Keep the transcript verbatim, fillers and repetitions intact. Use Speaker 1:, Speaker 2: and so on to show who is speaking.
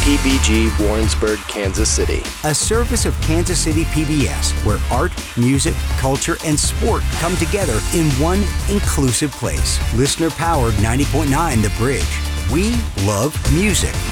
Speaker 1: P B G Warrensburg, Kansas City.
Speaker 2: A service of Kansas City P B S, where art, music, culture, and sport come together in one inclusive place. Listener-powered ninety point nine The Bridge. We love music.